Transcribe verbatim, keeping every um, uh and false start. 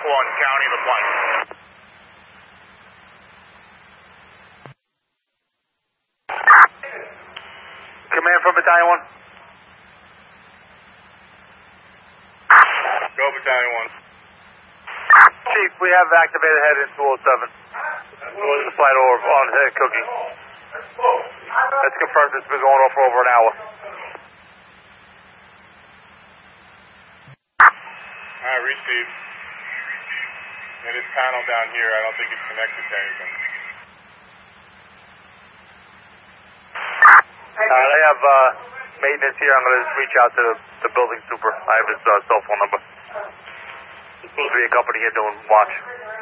one, County the flight. Command from Battalion one. Go Battalion one. Chief, we have activated head in two oh seven. The flight over on head cooking. Let's confirm this has been going on for over an hour. Alright, receive. It is panel down here. I don't think it's connected to anything. Uh, they have uh, maintenance here. I'm going to just reach out to the, the building super. I have his uh, cell phone number. There's supposed to be a company here doing watch.